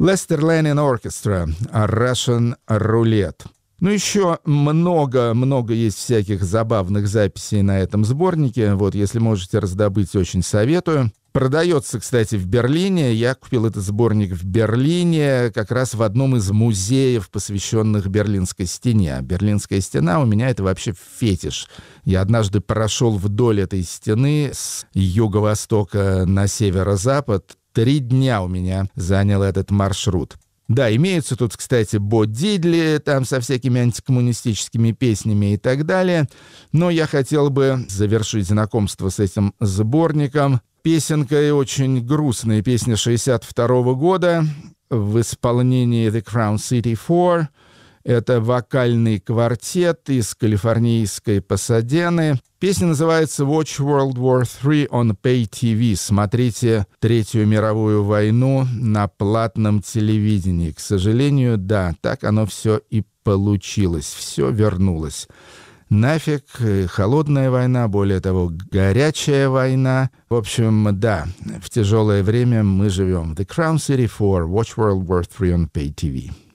Lester Lanin Orchestra, Russian Roulette. Ну, еще много есть всяких забавных записей на этом сборнике. Вот, если можете раздобыть, очень советую. Продается, кстати, в Берлине. Я купил этот сборник в Берлине, как раз в одном из музеев, посвященных Берлинской стене. Берлинская стена у меня — это вообще фетиш. Я однажды прошел вдоль этой стены с юго-востока на северо-запад. 3 дня у меня занял этот маршрут. Да, имеются тут, кстати, Бо Дидли, там со всякими антикоммунистическими песнями и так далее. Но я хотел бы завершить знакомство с этим сборником песенкой, очень грустной, песня 1962 года в исполнении The Crown City Four. Это вокальный квартет из калифорнийской Пасадены. Песня называется «Watch World War III on Pay TV». Смотрите Третью мировую войну на платном телевидении. К сожалению, да, так оно все и получилось. Все вернулось. Нафиг, холодная война, более того, горячая война. В общем, да, в тяжелое время мы живем. The Crown City Four, Watch World War III on Pay TV.